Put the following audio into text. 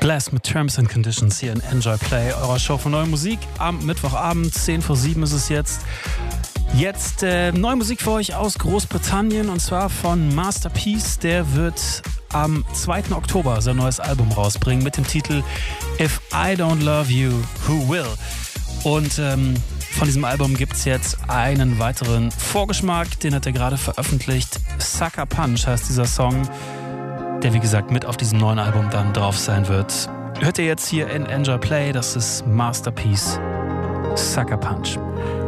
Glass mit Terms and Conditions hier in Enjoy Play, eurer Show von Neue Musik. Am Mittwochabend, 6:10 ist es jetzt. Jetzt neue Musik für euch aus Großbritannien und zwar von Masterpiece. Der wird am 2. Oktober sein neues Album rausbringen mit dem Titel If I Don't Love You, Who Will? Und von diesem Album gibt es jetzt einen weiteren Vorgeschmack, den hat er gerade veröffentlicht. Sucker Punch heißt dieser Song, der wie gesagt mit auf diesem neuen Album dann drauf sein wird. Hört ihr jetzt hier in Enjoy Play, das ist Masterpiece, Sucker Punch.